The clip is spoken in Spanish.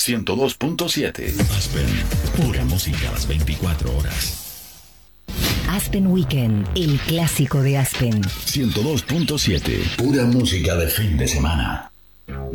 102.7. Aspen, pura música a las 24 horas. Aspen Weekend, el clásico de Aspen. 102.7. Pura música de fin de semana.